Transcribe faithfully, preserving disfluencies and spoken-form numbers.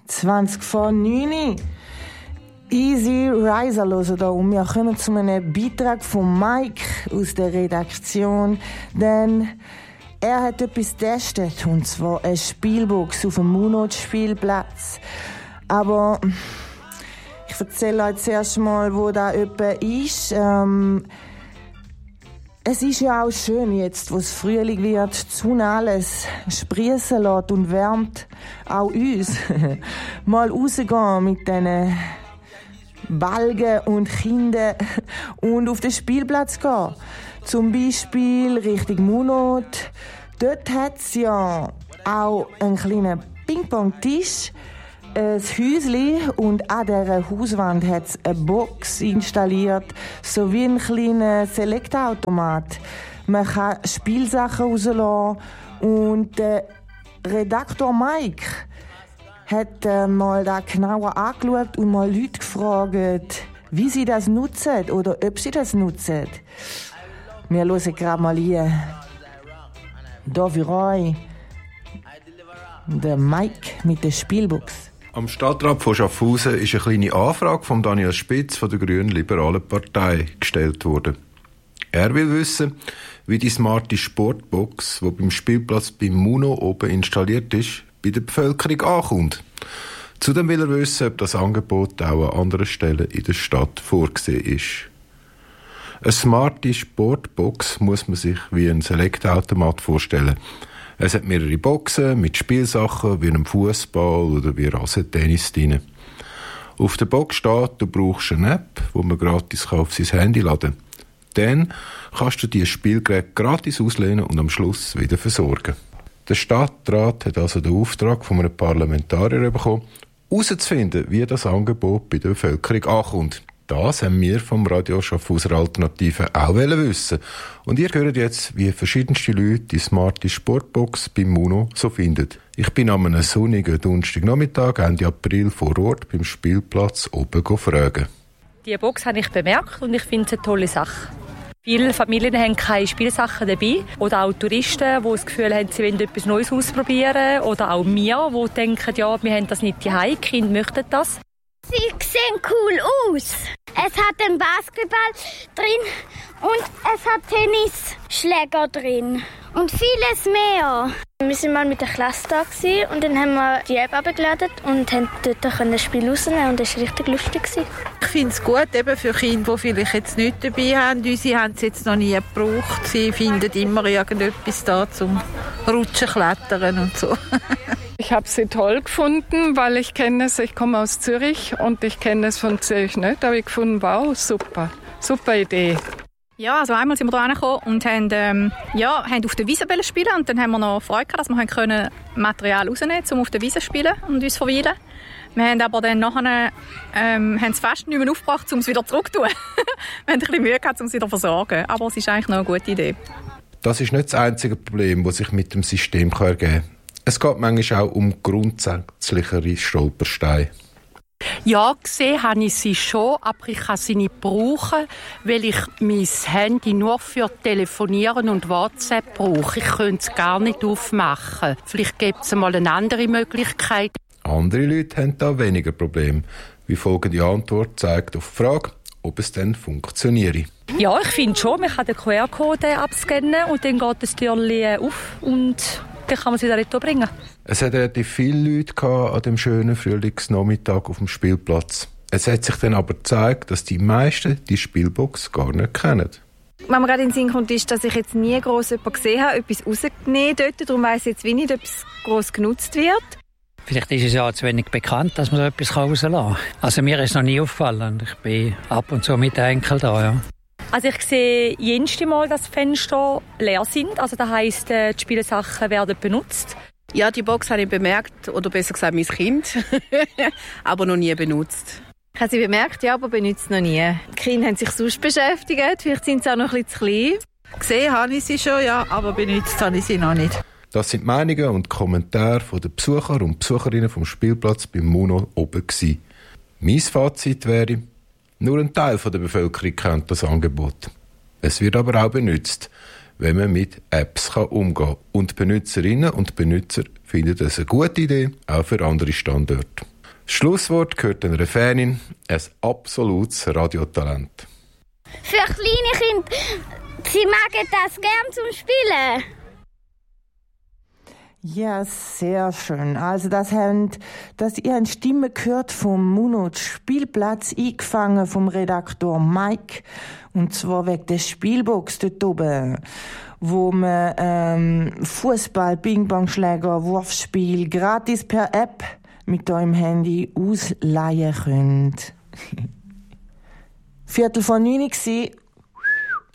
zwanzig vor neun. Easy Riser hören da und wir kommen zu einem Beitrag von Mike aus der Redaktion, denn er hat etwas getestet, und zwar eine Spielbox auf dem Munot-Spielplatz. Aber ich erzähle euch zuerst mal, wo da etwa ist. Ähm, es ist ja auch schön jetzt, wo es Frühling wird, die Sonne alles sprießen lässt und wärmt auch uns. Mal rausgehen mit diesen Balgen und Kindern und auf den Spielplatz gehen. Zum Beispiel Richtung Munot. Dort hat es ja auch einen kleinen Ping-Pong-Tisch, ein Häuschen, und an dieser Hauswand hat es eine Box installiert, sowie einen kleinen Select-Automat. Man kann Spielsachen rauslassen, und der Redaktor Mike hat äh, mal da genauer angeschaut und mal Leute gefragt, wie sie das nutzen oder ob sie das nutzen. Wir hören gerade mal hier. Da für euch der Mike mit der Spielbox. Am Stadtrat von Schaffhausen ist eine kleine Anfrage von Daniel Spitz von der Grünen Liberalen Partei gestellt worden. Er will wissen, wie die smarte Sportbox, die beim Spielplatz beim Muno oben installiert ist, bei der Bevölkerung ankommt. Zudem will er wissen, ob das Angebot auch an anderen Stellen in der Stadt vorgesehen ist. Eine smarte Sportbox muss man sich wie ein Select-Automat vorstellen. Es hat mehrere Boxen mit Spielsachen wie einem Fußball oder wie Rasentennis drin. Auf der Box steht, du brauchst eine App, die man gratis auf sein Handy laden kann. Dann kannst du dieses Spielgerät gratis auslehnen und am Schluss wieder versorgen. Der Stadtrat hat also den Auftrag von einem Parlamentarier bekommen, herauszufinden, wie das Angebot bei der Bevölkerung ankommt. Das haben wir vom Radio Schaffhauser Alternative auch wissen. Und ihr hört jetzt, wie verschiedenste Leute die smarte Sportbox beim Muno so finden. Ich bin an einem sonnigen Donnerstagnachmittag Ende April vor Ort beim Spielplatz oben fragen. Die Box habe ich bemerkt und ich finde es eine tolle Sache. Viele Familien haben keine Spielsachen dabei. Oder auch Touristen, die das Gefühl haben, sie wollen etwas Neues ausprobieren. Oder auch wir, die denken, ja, wir haben das nicht daheim, die Kinder möchten das. Sie sehen cool aus. Es hat einen Basketball drin und es hat Tennisschläger drin. Und vieles mehr. Wir waren mal mit der Klasse da und dann haben wir die App abgeladen und haben dort ein Spiel rausnehmen und das war richtig lustig. Ich finde es gut eben für Kinder, die vielleicht jetzt nichts dabei haben. Unsere haben es jetzt noch nie gebraucht. Sie finden immer irgendetwas da zum Rutschen, Klettern und so. Ich habe sie toll gefunden, weil ich kenne es, ich komme aus Zürich und ich kenne es von Zürich nicht. Da habe ich gefunden, wow, super, super Idee. Ja, also einmal sind wir hier angekommen und haben, ähm, ja, haben auf der Wiese spielen und dann haben wir noch Freude gehabt, dass wir können Material rausnehmen können, um auf der Wiese zu spielen und uns verweilen. Wir haben aber dann nachher ähm, haben es fast nicht mehr aufgebracht, um es wieder zurückzutun. Wir haben ein bisschen Mühe gehabt, um es wieder zu versorgen, aber es ist eigentlich noch eine gute Idee. Das ist nicht das einzige Problem, das sich mit dem System ergeben kann. Es geht manchmal auch um grundsätzlichere Stolpersteine. Ja, gesehen habe ich sie schon, aber ich kann sie nicht brauchen, weil ich mein Handy nur für Telefonieren und WhatsApp brauche. Ich könnte es gar nicht aufmachen. Vielleicht gibt es mal eine andere Möglichkeit. Andere Leute haben da weniger Probleme. Wie folgende Antwort zeigt auf die Frage, ob es dann funktioniere. Ja, ich finde schon, man kann den Q R-Code abscannen und dann geht das Türchen auf und dann kann man es wieder retour bringen. Es hat relativ viele Leute an dem schönen Frühlingsnachmittag auf dem Spielplatz. Es hat sich dann aber gezeigt, dass die meisten die Spielbox gar nicht kennen. Was mir gerade in den Sinn kommt, ist, dass ich jetzt nie gross jemanden gesehen habe, etwas rausgenommen dort. Darum weiss ich jetzt wie nicht, ob es gross genutzt wird. Vielleicht ist es ja zu wenig bekannt, dass man so etwas rauslassen kann. Also mir ist es noch nie aufgefallen. Ich bin ab und zu mit den Enkeln da, ja. Also ich sehe jedes Mal, dass die Fenster leer sind. Also das heisst, die Spielsachen werden benutzt. Ja, die Box habe ich bemerkt, oder besser gesagt mein Kind, aber noch nie benutzt. Ich habe sie bemerkt, ja, aber benutzt noch nie. Die Kinder haben sich sonst beschäftigt, vielleicht sind sie auch noch ein bisschen zu klein. Gesehen habe ich sie schon, ja, aber benutzt habe ich sie noch nicht. Das sind die Meinungen und Kommentare der Besucher und Besucherinnen vom Spielplatz beim Muno oben gewesen. Mein Fazit wäre, nur ein Teil der Bevölkerung kennt das Angebot. Es wird aber auch benutzt, wenn man mit Apps umgehen kann. Und Benutzerinnen und Benutzer findet es eine gute Idee, auch für andere Standorte. Das Schlusswort gehört einer Fanin, ein absolutes Radiotalent. Für kleine Kinder, sie mögen das gern zum Spielen. Ja, sehr schön. Also das haben, dass ihr eine Stimme gehört vom Munot Spielplatz eingefangen vom Redaktor Mike, und zwar wegen der Spielbox dort oben, wo man ähm, Fußball, Ping-Pong-Schläger, Wurfspiel gratis per App mit eurem Handy ausleihen könnt. Viertel von neun gsi